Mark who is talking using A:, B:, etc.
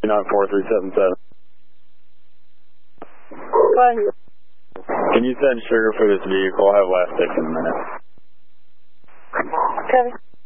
A: 4377.
B: Go ahead.
A: Can you send sugar for this vehicle? I'll have last 6 in a minute.
B: Copy.